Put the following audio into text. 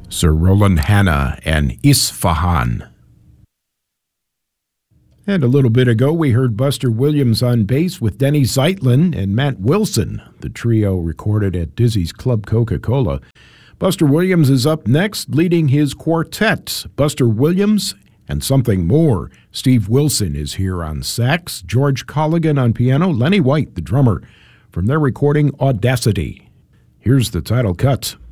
Sir Roland Hanna and Isfahan. And a little bit ago, we heard Buster Williams on bass with Denny Zeitlin and Matt Wilson, the trio recorded at Dizzy's Club Coca-Cola. Buster Williams is up next, leading his quartet, Buster Williams and Something More. Steve Wilson is here on sax, George Colligan on piano, Lenny White, the drummer, from their recording Audacity. Here's the title cut.